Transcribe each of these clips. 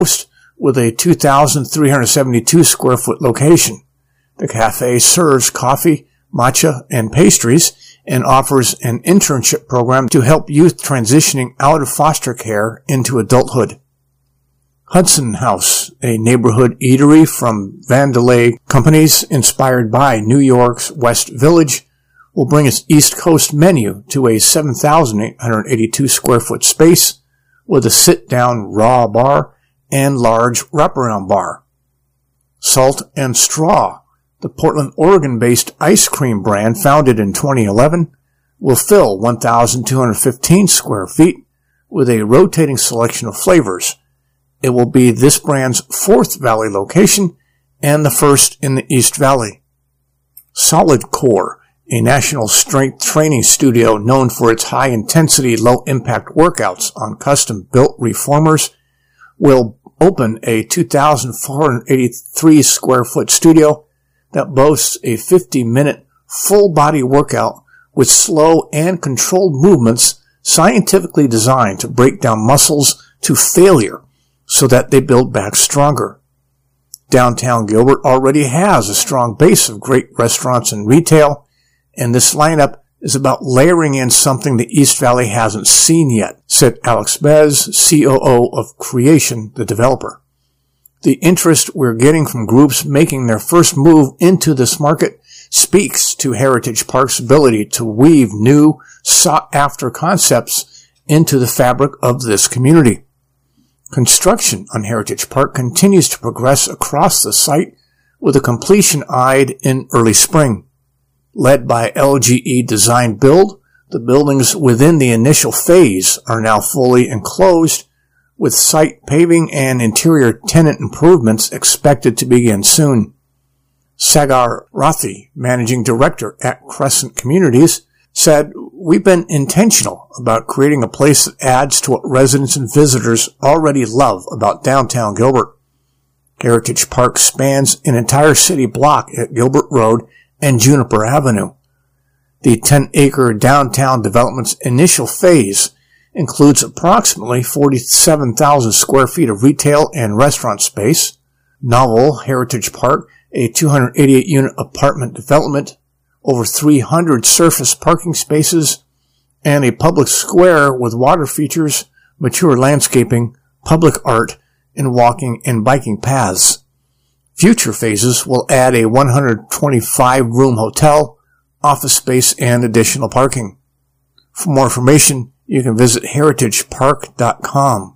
with a 2,372 square foot location. The cafe serves coffee, matcha, and pastries and offers an internship program to help youth transitioning out of foster care into adulthood. Hudson House, a neighborhood eatery from Vandelay Companies inspired by New York's West Village, will bring its East Coast menu to a 7,882 square foot space with a sit-down raw bar and large wraparound bar. Salt and Straw, the Portland, Oregon-based ice cream brand founded in 2011, will fill 1,215 square feet with a rotating selection of flavors. It will be this brand's fourth Valley location and the first in the East Valley. Solid Core, a national strength training studio known for its high-intensity, low-impact workouts on custom-built reformers, will open a 2,483 square foot studio that boasts a 50-minute full-body workout with slow and controlled movements scientifically designed to break down muscles to failure so that they build back stronger. Downtown Gilbert already has a strong base of great restaurants and retail, and this lineup is about layering in something the East Valley hasn't seen yet, said Alex Bez, COO of Creation, the developer. The interest we're getting from groups making their first move into this market speaks to Heritage Park's ability to weave new, sought-after concepts into the fabric of this community. Construction on Heritage Park continues to progress across the site with a completion eyed in early spring. Led by LGE Design Build, the buildings within the initial phase are now fully enclosed, with site paving and interior tenant improvements expected to begin soon. Sagar Rathi, managing director at Crescent Communities, said, "We've been intentional about creating a place that adds to what residents and visitors already love about downtown Gilbert. Heritage Park spans an entire city block at Gilbert Road and Juniper Avenue. The 10-acre downtown development's initial phase includes approximately 47,000 square feet of retail and restaurant space. Novel Heritage Park, a 288-unit apartment development, over 300 surface parking spaces, and a public square with water features, mature landscaping, public art, and walking and biking paths. Future phases will add a 125-room hotel, office space, and additional parking. For more information, you can visit heritagepark.com.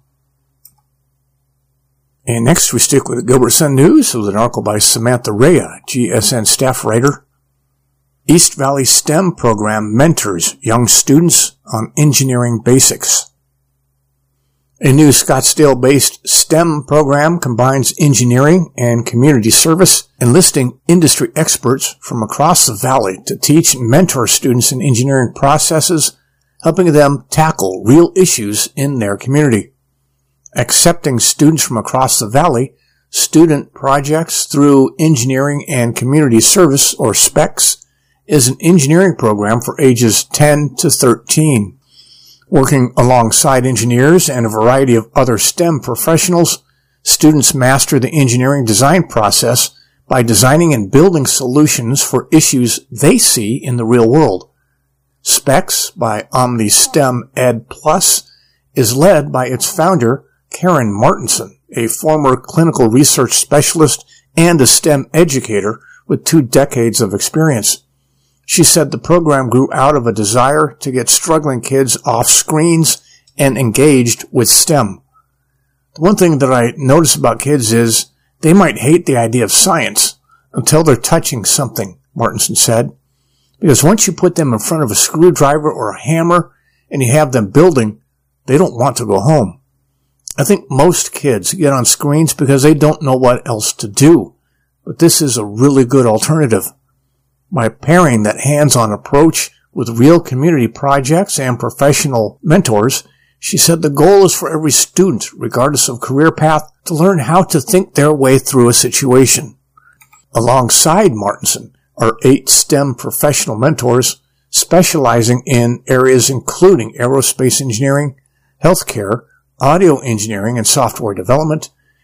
And next we stick with the Gilbert Sun News with an article by Samantha Rea, GSN staff writer. East Valley STEM program mentors young students on engineering basics. A new Scottsdale-based STEM program combines engineering and community service, enlisting industry experts from across the valley to teach and mentor students in engineering processes, helping them tackle real issues in their community. Accepting students from across the valley, Student Projects Through Engineering and Community Service, or SPECS, is an engineering program for ages 10 to 13. Working alongside engineers and a variety of other STEM professionals, students master the engineering design process by designing and building solutions for issues they see in the real world. SPECS by Omni STEM Ed Plus is led by its founder, Karen Martinson, a former clinical research specialist and a STEM educator with 2 decades of experience. She said the program grew out of a desire to get struggling kids off screens and engaged with STEM. The one thing that I notice about kids is they might hate the idea of science until they're touching something, Martinson said. Because once you put them in front of a screwdriver or a hammer and you have them building, they don't want to go home. I think most kids get on screens because they don't know what else to do, but this is a really good alternative. By pairing that hands-on approach with real community projects and professional mentors, she said the goal is for every student, regardless of career path, to learn how to think their way through a situation. Alongside Martinson are 8 STEM professional mentors specializing in areas including aerospace engineering, healthcare, audio engineering and software development,